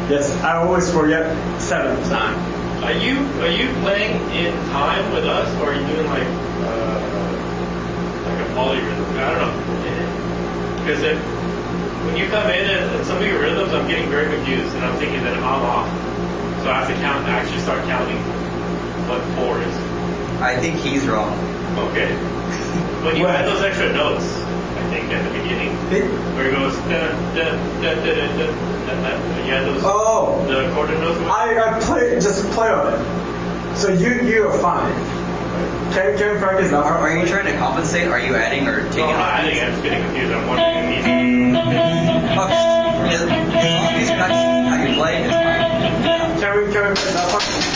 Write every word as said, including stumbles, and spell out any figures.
Yes, I always forget seven. Time. Are you are you playing in time with us, or are you doing like uh, like a polyrhythm? I don't know. Because if when you come in and, and some of your rhythms, I'm getting very confused, and I'm thinking that I'm off. So I have to count. Actually, start counting what four is. I think he's wrong. Okay. When you add those extra notes, I think at the beginning, It, where it goes da da da da da da. You add those. oh, The quarter notes. I, I play just play on it. So you you are fine. Can can we practice that? Are, are you trying to compensate? Are you adding or taking No, I'm off? not adding. I'm just getting confused. I'm wondering if he's. Okay. As long as you're not how you play, it's fine. Can we can we play that part?